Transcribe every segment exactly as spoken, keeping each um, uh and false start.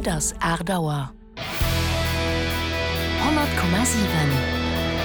Et ass Erdauer. hundert Komma sieben.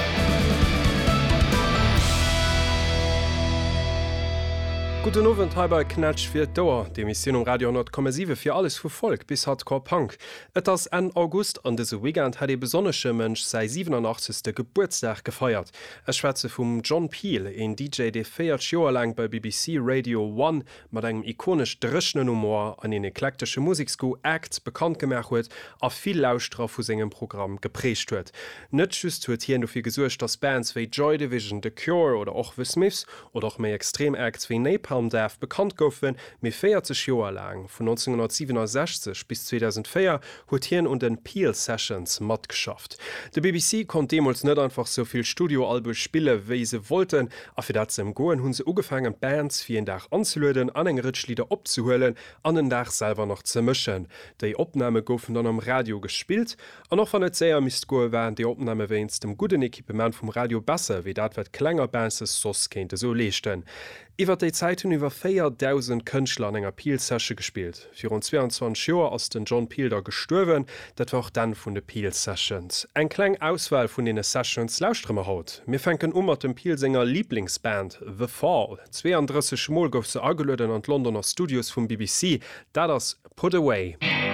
Guten Abend, halber Knatsch für Dauer. Die Mission um Radio hundert Komma sieben für alles für Volk bis Hardcore Punk. Etwas Ende August an diesem Weekend hat der besondere Mensch sein siebenundachtzigsten Geburtstag gefeiert. Er schwätze vom John Peel, ein D J, der vierzig Jahre lang bei B B C Radio One mit einem ikonisch drischen Humor an den eklektischen Musikschool Acts bekannt gemacht wird, und viel Lauscher von seinem Programm geprägt wird. Nicht just wird hier dafür gesorgt, dass Bands wie Joy Division, The Cure oder auch The Smiths oder auch mehr Extrem-Acts wie Napalm Palmdaf bekannt goufen méi vierzig Joer lang von neunzehnhundertsiebenundsechzig bis zweitausendvier huet hien und den Peel Sessions mat geschafft. De B B C konnte demals net einfach soviel Studioalben spiele wéi se wollten, a fir dat ze em Goen hunn se ugefangen Bands fir en Dach anzulöden, an eng Ritschlieder opzuhhöllen, an den Dach selber noch ze mischen. Dei Opname goufen dann am Radio gespielt, an noch van net séier mis goe wären die Opname wéins dem guten Ekipement vom Radio besser, wie dat wat klenger Bands sos kente so lechten. Iwer déi Zeit hunn iwwer viertausend Kënchtler an enger Peel-Session gespielt. Für rund zweiundzwanzig Joer ass den John Peel da gestorwen, dat war auch dann vun de Peel-Sessions. Eng kleng Auswahl vun dene Sessions lausstrmmer haut. Mir fenken um mat dem Peel-Sänger Lieblingsband The Fall. zweiunddreißig Mol gouf se agelöden an Londoner Studios vum B B C, dat ass Put Away.